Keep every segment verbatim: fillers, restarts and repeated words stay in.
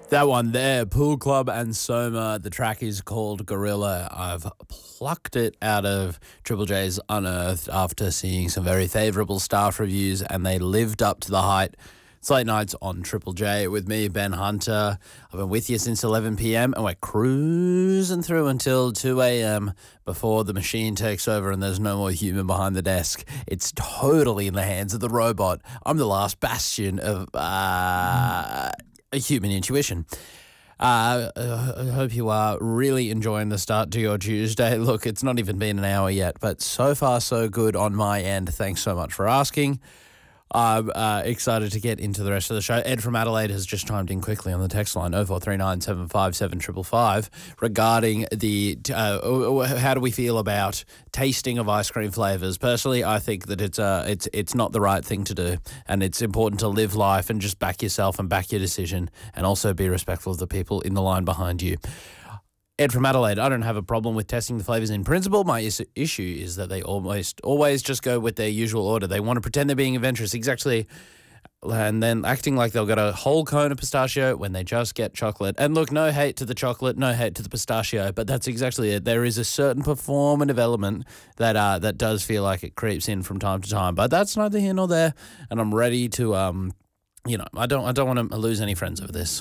That one there, Pool Club and Soma. The track is called Gorilla. I've plucked it out of Triple J's Unearthed after seeing some very favourable staff reviews, and they lived up to the hype. It's late nights on Triple J with me, Ben Hunter. I've been with you since eleven p.m. and we're cruising through until two a.m. before the machine takes over and there's no more human behind the desk. It's totally in the hands of the robot. I'm the last bastion of uh, a human intuition. Uh, I hope you are really enjoying the start to your Tuesday. Look, it's not even been an hour yet, but so far so good on my end. Thanks so much for asking. I'm uh, excited to get into the rest of the show. Ed from Adelaide has just chimed in quickly on the text line oh four three nine, seven five seven, five five five regarding the uh, how do we feel about tasting of ice cream flavours. Personally, I think that it's uh, it's it's not the right thing to do, and it's important to live life and just back yourself and back your decision, and also be respectful of the people in the line behind you. Ed from Adelaide, I don't have a problem with testing the flavours in principle. My is- issue is that they almost always just go with their usual order. They want to pretend they're being adventurous, exactly, and then acting like they'll get a whole cone of pistachio when they just get chocolate. And look, no hate to the chocolate, no hate to the pistachio, but that's exactly it. There is a certain performative element that uh, that does feel like it creeps in from time to time, but that's neither here nor there, and I'm ready to, um, you know, I don't, I don't want to lose any friends over this.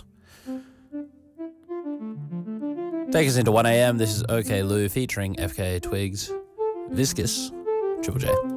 Take us into one a.m. This is OK Lou featuring F K Twigs, Viscous, Triple J.